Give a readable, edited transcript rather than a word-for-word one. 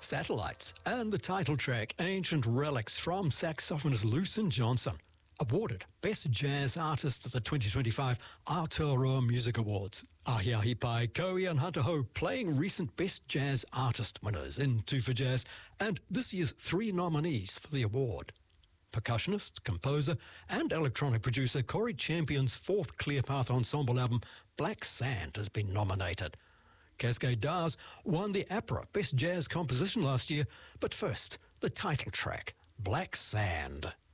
Satellites, and the title track Ancient Relics from saxophonist Lucien Johnson, awarded Best Jazz Artist at the 2025 Aotearoa Music Awards. Ahiahi Pai, Koe and Hunter Ho playing recent Best Jazz Artist winners in Two for Jazz and this year's 3 nominees for the award. Percussionist, composer and electronic producer Corey Champion's 4th Clearpath Ensemble album Black Sand has been nominated. Cascade Dars won the APRA Best Jazz Composition last year, but first, the title track, Black Sand.